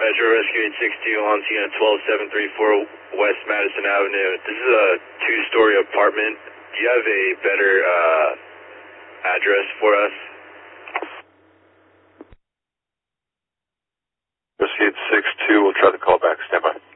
Metro Rescue 862 on scene at 12734 West Madison Avenue. This is a two-story apartment. Do you have a better address for us? Rescue 862, we'll try to call back. Stand by.